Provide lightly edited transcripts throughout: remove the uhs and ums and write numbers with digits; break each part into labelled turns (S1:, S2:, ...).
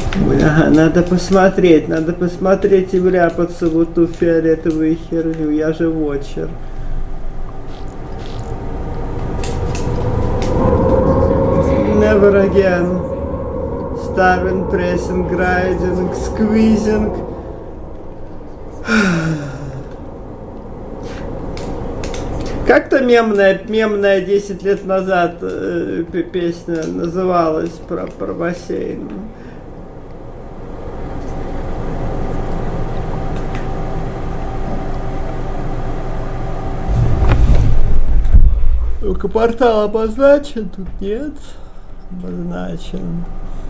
S1: Ага, надо посмотреть и вляпаться в эту фиолетовую херню, я же вотчер. Never again. Starving, pressing, grinding, squeezing. Как-то мемная 10 лет назад песня называлась про бассейн. Только портал обозначен, тут нет. Обозначен.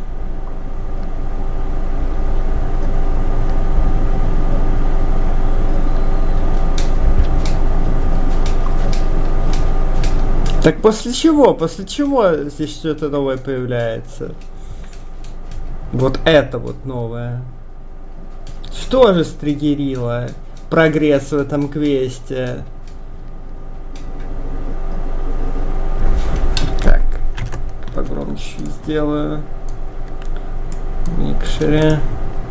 S1: Так после чего здесь что-то новое появляется? Вот это вот новое. Что же стригерило прогресс в этом квесте? Так, погромче сделаю. Микшере.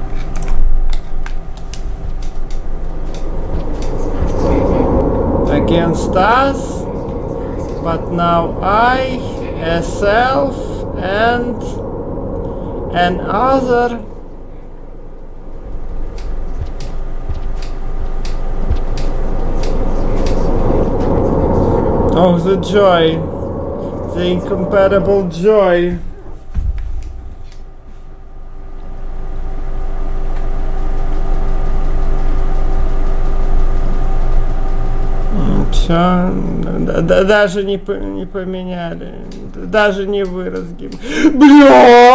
S1: Against us. But now I, a self, and an other. Oh, the joy, the incompatible joy. Все, даже не поменяли, даже не вырос гимн. Бля!